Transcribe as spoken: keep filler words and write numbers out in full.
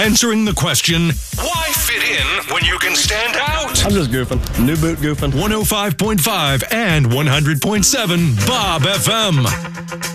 Answering the question, why fit in when you can stand out? I'm just goofing. New boot goofing. one oh five point five and one hundred point seven Bob F M.